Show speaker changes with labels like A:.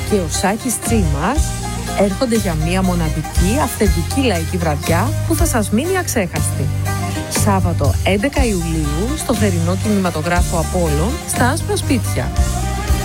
A: και ο Σάκης Τσίμας έρχονται για μια μοναδική αυθεντική λαϊκή βραδιά που θα σας μείνει αξέχαστη. Σάββατο 11 Ιουλίου στο θερινό κινηματογράφο Απόλλων στα Άσπρα Σπίτια.